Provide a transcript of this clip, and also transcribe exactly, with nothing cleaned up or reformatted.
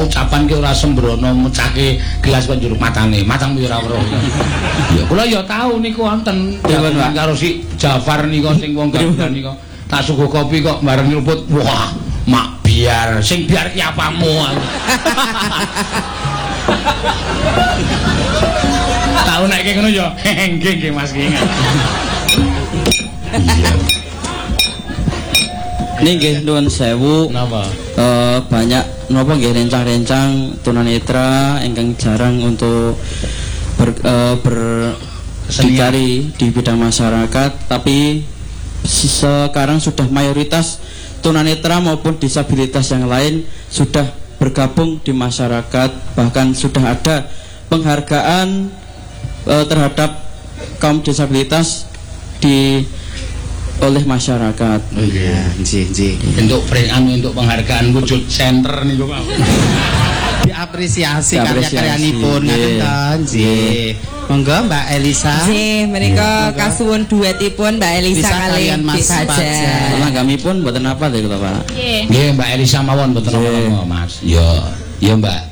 ucapan ki ora sembrono mecake gelas kok njuruk matane, matang ora weruh. Ya kula ya tau niku wonten jaman karo si Jafar nika sing wong gawean nika. Tak suguh kopi kok bareng nyeluput. Wah, mak biar sing biar ki apamu. Tahu nek ngono ya. Nggih nggih Mas nggih. Nggih nuwun sewu. Napa? Eh banyak napa nggih rencang-rencang tunanetra ingkang jarang untuk ber, uh, berdikari di bidang masyarakat, tapi sekarang sudah mayoritas tunanetra maupun disabilitas yang lain sudah bergabung di masyarakat, bahkan sudah ada penghargaan uh, terhadap kaum disabilitas di oleh masyarakat. Oh iya, nggih, nggih. Untuk anu untuk penghargaan wujud center niku Pak. Diapresiasi karya-karyanipun ngaten ta, nggih. Monggo Mbak Elisa. Nggih, menika kasuwun duetipun Mbak Elisa kaliyan Mas Fajar. Langgamipun mboten apa lho Pak. Nggih, Mbak Elisa mawon mboten apa-apa Mas. Ya, ya Mbak.